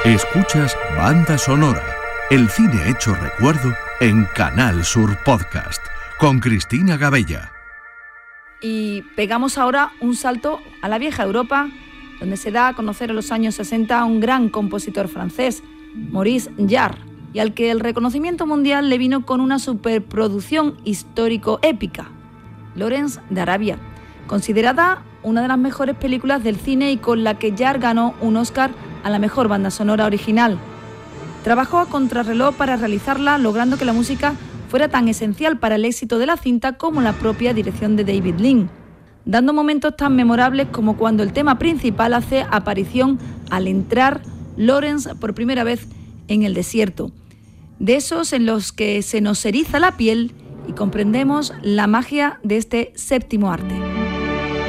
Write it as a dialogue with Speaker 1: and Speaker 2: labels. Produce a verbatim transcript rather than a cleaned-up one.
Speaker 1: Escuchas Banda Sonora, el cine hecho recuerdo en Canal Sur Podcast, con Cristina Gabella.
Speaker 2: Y pegamos ahora un salto a la vieja Europa, donde se da a conocer en los años sesenta a un gran compositor francés, Maurice Jarre, y al que el reconocimiento mundial le vino con una superproducción histórico-épica, Lawrence de Arabia, considerada una de las mejores películas del cine y con la que Jarre ganó un Oscar a la mejor banda sonora original. Trabajó a contrarreloj para realizarla, logrando que la música fuera tan esencial para el éxito de la cinta como la propia dirección de David Lean, dando momentos tan memorables como cuando el tema principal hace aparición al entrar Lawrence por primera vez en el desierto, de esos en los que se nos eriza la piel y comprendemos la magia de este séptimo arte.